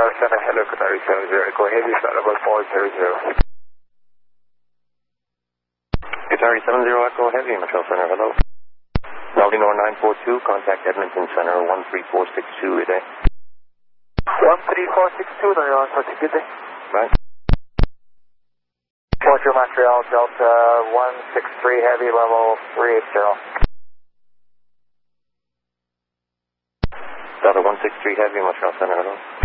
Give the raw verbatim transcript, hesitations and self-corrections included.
Tower Center, hello, Qatari seven zero, Echo Heavy, flight level four zero zero. Qatari seven zero, Echo Heavy, Michelle Center, hello. Eldinor nine four two, contact Edmonton Center, one three four six two, good day. one three four six two, no, you're on such a good day. Right. Portrait Montreal, Delta one six three, heavy, level three eight zero. Delta one six three, heavy, Montreal Center, hello.